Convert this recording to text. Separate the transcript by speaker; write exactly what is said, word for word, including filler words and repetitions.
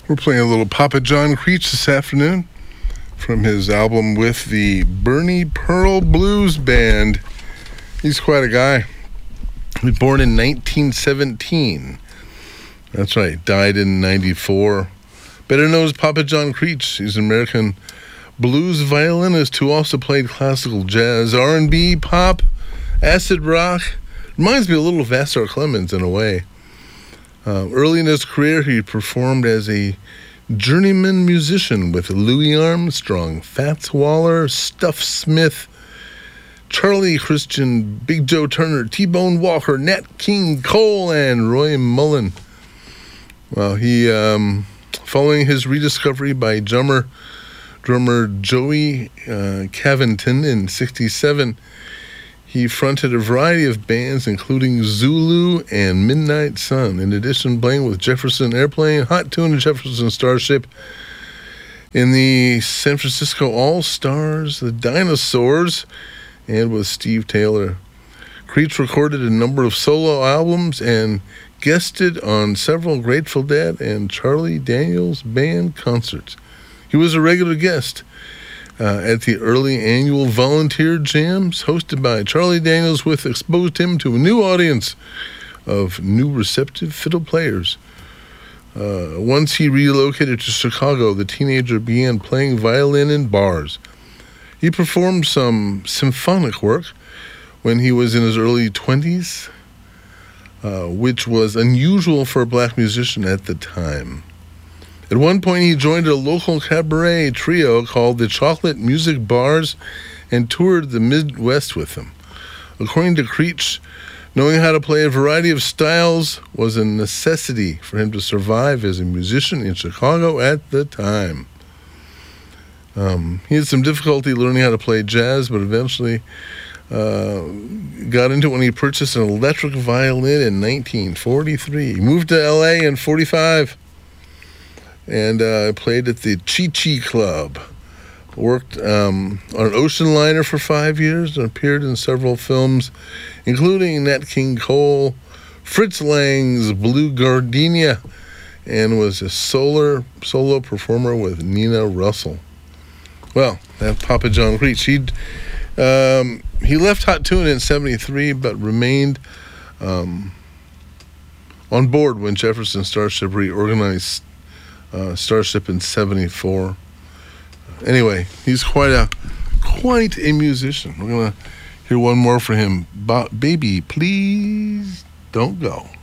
Speaker 1: We're playing a little Papa John Creach this afternoon from his album with the Bernie Pearl Blues Band. He's quite a guy. He was born in nineteen seventeen. That's right, died in ninety-four. Better known as Papa John Creach. He's an American blues violinist who also played classical jazz, R and B, pop, acid rock. Reminds me a little of Vassar Clemens in a way. Uh, early in his career, he performed as a journeyman musician with Louis Armstrong, Fats Waller, Stuff Smith, Charlie Christian, Big Joe Turner, T-Bone Walker, Nat King Cole, and Roy Mullen. Well, he, um, following his rediscovery by drummer, drummer Joey uh, Cavington in sixty-seven, he fronted a variety of bands, including Zulu and Midnight Sun, in addition playing with Jefferson Airplane, Hot Tune, and Jefferson Starship in the San Francisco All-Stars, the Dinosaurs, and with Steve Taylor. Creach recorded a number of solo albums and guested on several Grateful Dead and Charlie Daniels Band concerts. He was a regular guest Uh, at the early annual volunteer jams hosted by Charlie Daniels, which exposed him to a new audience of new receptive fiddle players. Uh, once he relocated to Chicago, the teenager began playing violin in bars. He performed some symphonic work when he was in his early twenties, uh, which was unusual for a black musician at the time. At one point, he joined a local cabaret trio called the Chocolate Music Bars and toured the Midwest with them. According to Creach, knowing how to play a variety of styles was a necessity for him to survive as a musician in Chicago at the time. Um, he had some difficulty learning how to play jazz, but eventually uh, got into it when he purchased an electric violin in nineteen forty-three. He moved to L A in forty-five. And uh, played at the Chi Chi Club. Worked um, on an ocean liner for five years and appeared in several films, including Nat King Cole, Fritz Lang's Blue Gardenia, and was a solo, solo performer with Nina Russell. Well, that's Papa John Creach. He'd, um, he left Hot Tune in seventy-three, but remained um, on board when Jefferson Starship reorganized Uh, Starship in seventy-four. Anyway, he's quite a quite a musician. We're gonna hear one more for him. Ba- Baby, please don't go.